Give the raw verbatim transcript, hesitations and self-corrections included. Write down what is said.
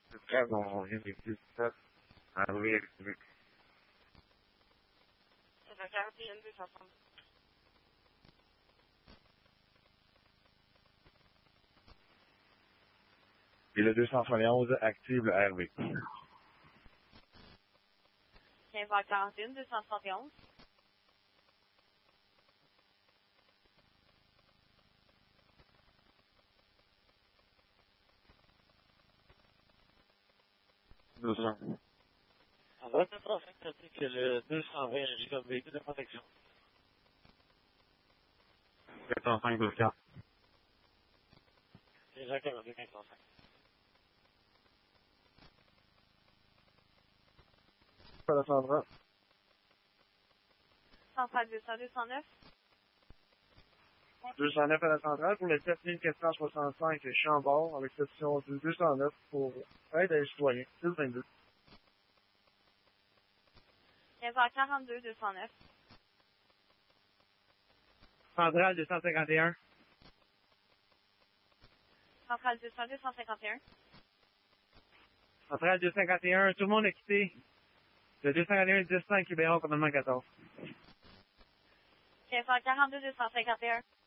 quatre, on vient des dix-sept à Louis Explique. Ça fait quarante et un deux cent soixante. Et le deux cent soixante et onze active le R V. quinze heures quarante et un deux cent soixante et onze. deux cents. En vingt-neuf heures cinq, t'as dit que le deux cent vingt est comme véhicule de protection. quatre cent cinq, deux cents. C'est Jacques quarante-deux, quinze cent cinq. Alessandra. Centrale deux cents, deux cent neuf. deux cent neuf à la centrale pour le sept mille quatre cent soixante-cinq Chambord avec section du deux cent neuf pour aide à les citoyens. six vingt-deux. quinze heures quarante-deux deux cent neuf. Centrale deux cent cinquante et un. Centrale deux cents, deux cent cinquante et un. Centrale deux cent cinquante et un, tout le monde est quitté. Le deux cent cinquante et un, dix-cinq, Libéron, commandement quatorze. quinze heures quarante-deux deux cent cinquante et un.